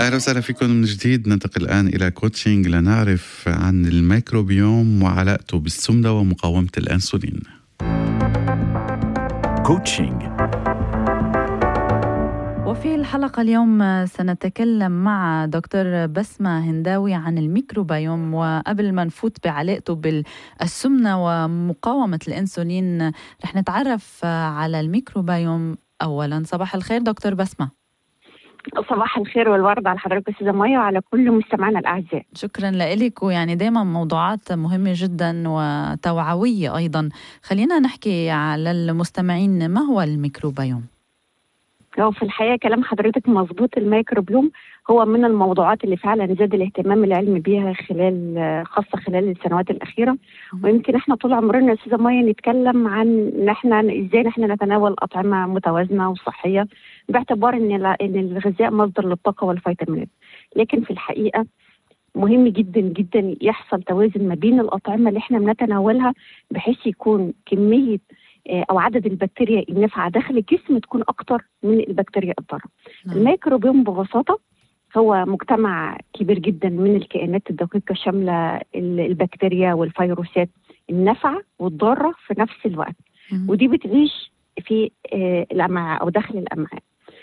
أهلا وسهلا فيكم من جديد. ننتقل الآن إلى كوتشنج لنعرف عن الميكروبيوم وعلاقته بالسمنة ومقاومة الأنسولين. كوتشنج. وفي الحلقة اليوم سنتكلم مع دكتور بسمة هنداوي عن الميكروبيوم، وقبل ما نفوت بعلاقته بالسمنة ومقاومة الأنسولين رح نتعرف على الميكروبيوم. أولا صباح الخير دكتور بسمة. صباح الخير والورد على حضرتك أستاذة مية وعلى كل مستمعنا الأعزاء. شكرا لك، ويعني دايما موضوعات مهمة جدا وتوعوية أيضا. خلينا نحكي على المستمعين، ما هو الميكروبيوم؟ لو في الحقيقة كلام حضرتك مظبوط، الميكروبيوم هو من الموضوعات اللي فعلا زاد الاهتمام العلمي بيها خاصة خلال السنوات الأخيرة. ويمكن احنا طول عمرنا أستاذة مية نتكلم عن ان احنا ازاي نحن نتناول أطعمة متوازنة وصحية، باعتبار ان الغذاء مصدر للطاقة والفيتامينات. لكن في الحقيقة مهم جدا جدا يحصل توازن ما بين الأطعمة اللي احنا بنتناولها، بحيث يكون كمية أو عدد البكتيريا النافعة داخل الجسم تكون أكتر من البكتيريا الضارة. الميكروبيوم ببساطة هو مجتمع كبير جدا من الكائنات الدقيقة، شاملة البكتيريا والفيروسات النافعة والضارة في نفس الوقت. ودي بتعيش في الأمعاء أو داخل الأمعاء.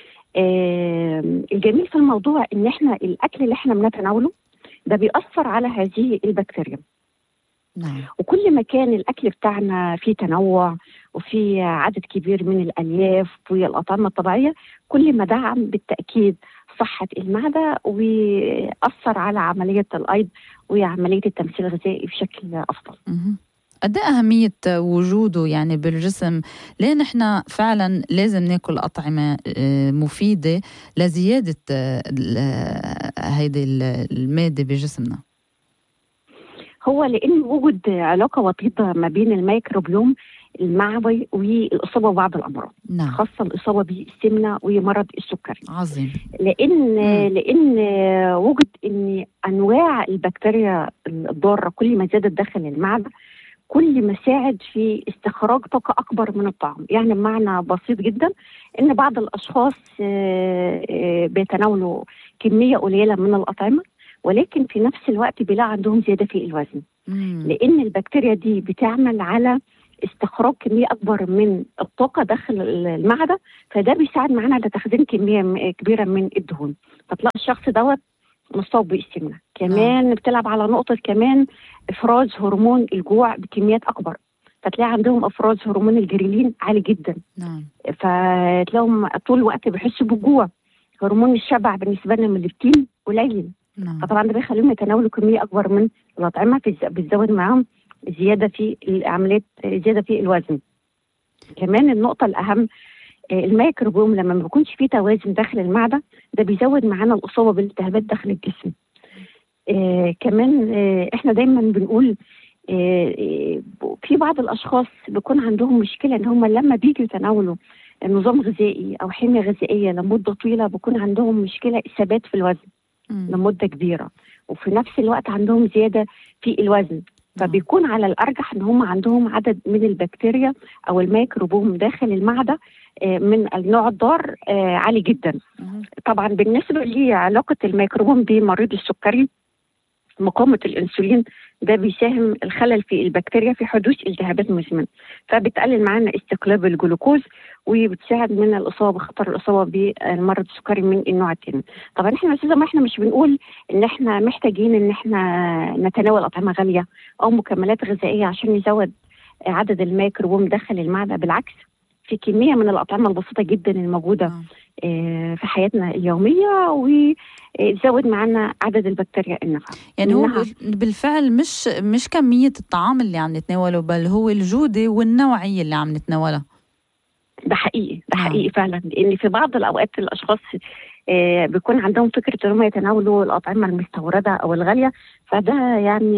الجميل في الموضوع إن احنا الأكل اللي احنا بنتناوله ده بيأثر على هذه البكتيريا. وكل ما كان الأكل بتاعنا فيه تنوع وفي عدد كبير من الألياف والأطعمة الطبيعية، كل ما دعم بالتأكيد صحة المعدة ويأثر على عملية الأيض وعملية التمثيل الغذائي بشكل أفضل. قد ايه أهمية وجوده يعني بالجسم؟ ليه نحن فعلا لازم ناكل أطعمة مفيدة لزيادة هيدي المادة بجسمنا؟ هو لأن وجود علاقة وطيدة ما بين الميكروبيوم المعوي والإصابة ببعض الأمراض، خاصة الإصابة بالسمنة ومرض السكري. عظيم. لأن وجد أن أنواع البكتيريا الضارة كل ما زادت داخل المعدة كل ما ساعد في استخراج طاقة أكبر من الطعام. يعني بمعنى بسيط جدا أن بعض الأشخاص بيتناولوا كمية قليلة من الأطعمة، ولكن في نفس الوقت بيلاقي عندهم زيادة في الوزن. لأن البكتيريا دي بتعمل على استخراج كمية أكبر من الطاقة داخل المعدة، فده بيساعد معنا على تخزين كمية كبيرة من الدهون، فتلاقي الشخص دوت مصاب بالسمنة. كمان بتلعب على نقطة كمان إفراز هرمون الجوع بكميات أكبر، فتلاقي عندهم إفراز هرمون الجريلين عالي جدا. فتلاقيهم طول الوقت بيحسوا بالجوع. هرمون الشبع بالنسبة لهم الليبتين قليل، فطبعا ده بيخليهم يتناولوا كمية أكبر من الأطعمة، بتزود معاهم زيادة في عملية زيادة في الوزن. كمان النقطة الأهم، الميكروبيوم لما ما بيكونش فيه توازن داخل المعدة ده بيزود معانا الإصابة بالالتهابات داخل الجسم. كمان احنا دايما بنقول في بعض الأشخاص بيكون عندهم مشكلة إن هم لما بيجوا يتناولوا نظام غذائي أو حمية غذائية لمدة طويلة بيكون عندهم مشكلة ثبات في الوزن لمدة كبيرة، وفي نفس الوقت عندهم زيادة في الوزن. فبيكون على الأرجح إن هم عندهم عدد من البكتيريا أو الميكروبيوم داخل المعدة من النوع الضار عالي جدا. طبعا بالنسبة لعلاقة الميكروبيوم بمريض السكري، مقاومة الأنسولين ده بيساهم الخلل في البكتيريا في حدوث التهابات مزمنة، فبتقلل معانا استقلاب الجلوكوز وبتساعد من الإصابة، خطر الإصابة بالمرض السكري من النوع الثاني. طبعا احنا أساسا ما احنا مش بنقول ان احنا محتاجين ان احنا نتناول أطعمة غالية أو مكملات غذائية عشان نزود عدد الميكروبيوم داخل المعدة. بالعكس، في كمية من الأطعمة البسيطة جدا الموجودة في حياتنا اليومية وزود معنا عدد البكتيريا النافعة. يعني هو بالفعل مش كمية الطعام اللي عم نتناوله، بل هو الجودة والنوعية اللي عم نتناولها. ده حقيقي، ده حقيقي فعلا. لأن في بعض الأوقات الأشخاص بيكون عندهم فكرة أنهم يتناولوا الأطعمة المستوردة أو الغالية، فده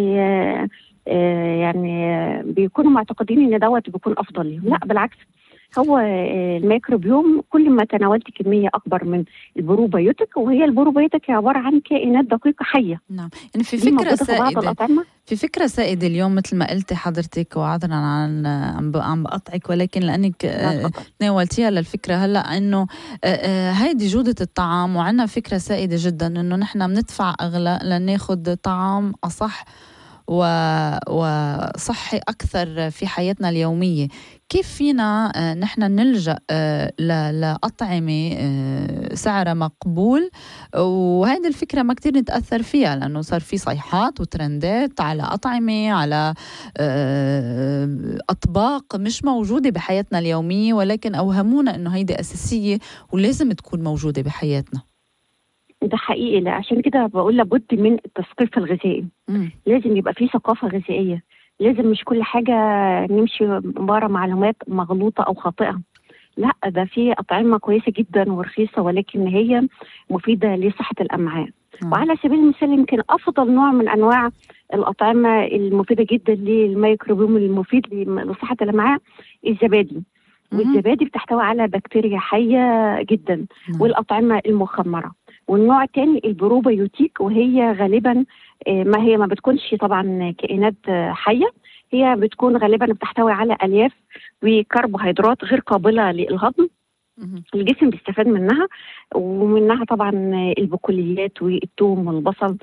يعني بيكونوا معتقدين إن دوت بيكون أفضل لهم. لا بالعكس، هو الميكروبيوم كل ما تناولت كمية أكبر من البروبيوتيك، وهي البروبيوتيك عبارة عن كائنات دقيقة حية. نعم، يعني في دي فكرة موجودة في بعض سائدة، الأطعمة. في فكرة سائدة اليوم مثل ما قلتي حضرتك، وعذرا عم بقطعك، ولكن لأنك لا تفضل. تناولتيها للفكرة هلا إنه هيدي جودة الطعام، وعنا فكرة سائدة جدا إنه نحن بندفع أغلى لناخد طعام أصح وصحي أكثر في حياتنا اليومية. كيف فينا نحن نلجأ لأطعمة سعرها مقبول، وهذه الفكرة ما كتير نتأثر فيها لأنه صار في صيحات وترندات على أطعمة، على أطباق مش موجودة بحياتنا اليومية، ولكن أوهمونا أنه هيدي أساسية ولازم تكون موجودة بحياتنا. ده حقيقي، لا عشان كده بقول لابد من التثقيف الغذائي. لازم يبقى في ثقافة غذائية، لازم مش كل حاجة نمشي بره معلومات مغلوطة أو خاطئة. لا، ده في أطعمة كويسة جدا ورخيصة ولكن هي مفيدة لصحة الأمعاء. وعلى سبيل المثال يمكن أفضل نوع من أنواع الأطعمة المفيدة جدا للميكروبيوم المفيد لصحة الأمعاء الزبادي. والزبادي بتحتوي على بكتيريا حية جدا. والأطعمة المخمرة. والنوع الثاني البروبيوتيك، وهي غالبا ما بتكونش طبعا كائنات حية، هي بتكون غالبا بتحتوي على ألياف وكربوهيدرات غير قابلة للهضم. الجسم بيستفاد منها، ومنها طبعا البقوليات والثوم والبصل.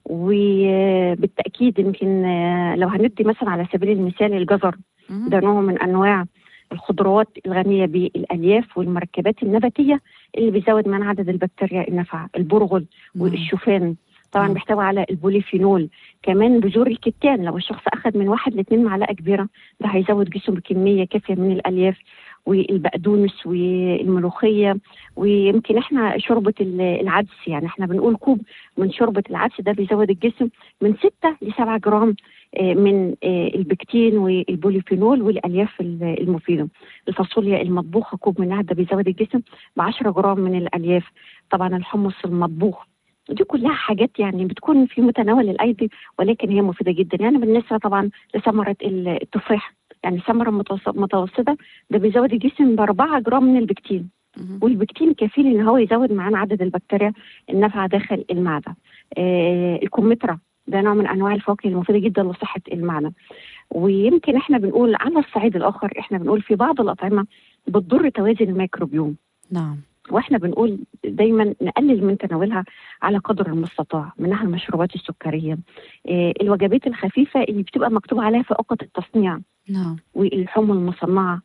وبالتأكيد يمكن لو هندي مثلا على سبيل المثال الجزر، ده نوع من أنواع الخضروات الغنية بالألياف والمركبات النباتية اللي بيزود من عدد البكتيريا النافعة. البرغل والشوفان طبعا بيحتوي على البوليفينول. كمان بذور الكتان، لو الشخص أخذ من 1 ل2 معلقة كبيرة، ده هيزود جسمه بكمية كافية من الألياف. والبقدونس والملوخية. ويمكن احنا شوربة العدس، يعني احنا بنقول كوب من شوربة العدس ده بيزود الجسم من 6 ل7 جرام من البكتين والبوليفينول والألياف المفيدة. الفاصوليا المطبوخة كوب منها ده بيزود الجسم ب10 جرام من الألياف. طبعا الحمص المطبوخ، دي كلها حاجات يعني بتكون في متناول الأيدي ولكن هي مفيدة جدا. يعني بالنسبة طبعا لثمرة التفاح، يعني ثمرة متوسطة ده بيزود الجسم ب4 جرام من البكتين. والبكتين كفيل ان هو يزود معانا عدد البكتيريا النافعة داخل المعدة. الكمثرى ده نوع من انواع الفواكه المفيدة جدا لصحة المعدة. ويمكن احنا بنقول على الصعيد الاخر، احنا بنقول في بعض الأطعمة بتضر توازن الميكروبيوم. نعم. واحنا بنقول دايما نقلل من تناولها على قدر المستطاع، منها المشروبات السكرية، الوجبات الخفيفة اللي بتبقى مكتوب عليها فائقة التصنيع. نعم. واللحوم المصنعة،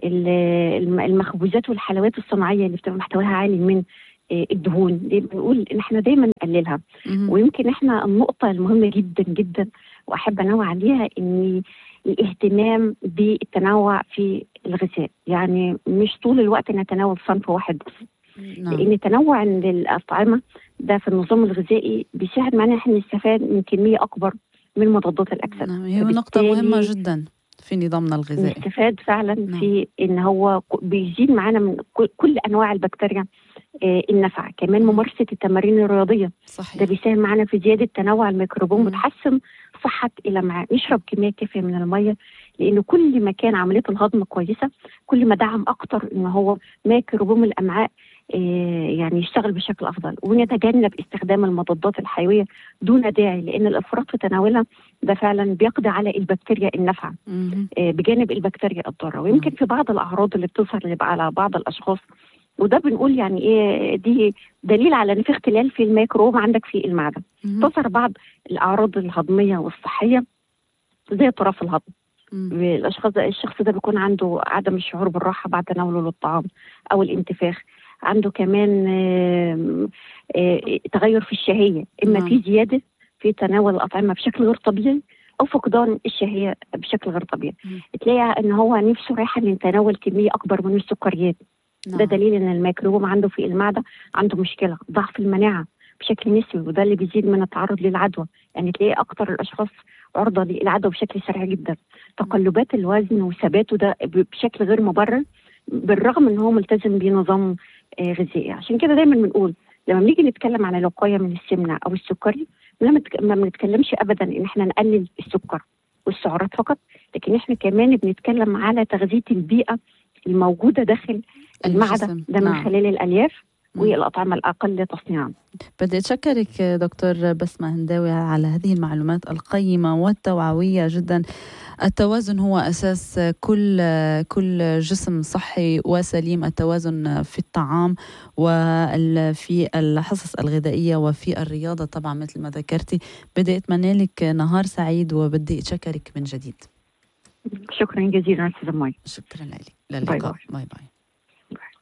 المخبوزات والحلويات الصناعية اللي بتبقى محتواها عالي من الدهون، دي بنقول ان احنا دايما نقللها. ويمكن احنا النقطة المهمة جدا جدا واحب انوع عليها ان الاهتمام بالتنوع في الغذاء، يعني مش طول الوقت نتناول صنف واحد بس. لان تنوع الأطعمة ده في النظام الغذائي بيساعد معنا احنا نستفاد من كمية اكبر من مضادات الاكسده. هي نقطة مهمة جدا في نظامنا الغذائي. نستفاد فعلا في ان هو بيزيد معانا من كل انواع البكتيريا النافعه. كمان ممارسه التمارين الرياضيه، صحيح، ده بيساهم معانا في زياده تنوع الميكروبيوم وتحسن صحه الامعاء. نشرب كميه كافيه من الميه، لان كل ما كان عمليه الهضم كويسه كل ما دعم اكتر ان هو ميكروبيوم الامعاء يعني يشتغل بشكل افضل. ونتجنب استخدام المضادات الحيويه دون داعي، لان الافراط في تناولها ده فعلا بيقضي على البكتيريا النافعه بجانب البكتيريا الضاره. ويمكن في بعض الاعراض اللي بتظهر على بعض الاشخاص، وده بنقول يعني ايه، دي دليل على ان في اختلال في الميكروبيوم عندك في المعده. تظهر بعض الاعراض الهضميه والصحيه زي اضطراب الهضم. الشخص ده بيكون عنده عدم الشعور بالراحه بعد تناوله للطعام او الانتفاخ. عنده كمان تغير في الشهيه، اما في زياده في تناول الاطعمه بشكل غير طبيعي او فقدان الشهيه بشكل غير طبيعي. تلاقي ان هو نفسه رايحه من تناول كميه اكبر من السكريات. ده دليل ان الميكروبيوم عنده في المعده عنده مشكله. ضعف المناعه بشكل نسبي، وده اللي بيزيد من التعرض للعدوى. يعني تلاقي اكتر الاشخاص عرضه للعدوى بشكل سريع جدا. تقلبات الوزن وثباته ده بشكل غير مبرر بالرغم ان هو ملتزم بنظام غذائي. عشان كده دايما بنقول لما بنيجي نتكلم عن الوقايه من السمنه او السكري، ما بنتكلمش ابدا ان احنا نقلل السكر والسعرات فقط، لكن احنا كمان بنتكلم على تغذيه البيئه الموجودة داخل المعدة الجسم. ده من نعم. خلال الألياف والأطعمة الأقل تصنيعا. بدي أشكرك دكتور بسمة هنداوي على هذه المعلومات القيمة والتوعوية جدا. التوازن هو أساس كل جسم صحي وسليم، التوازن في الطعام وفي الحصص الغذائية وفي الرياضة طبعا مثل ما ذكرتي. بدي أتمنى لك نهار سعيد وبدي أشكرك من جديد. شكرا جزيلا أستاذة مي. شكرا لك، للقاء. باي باي.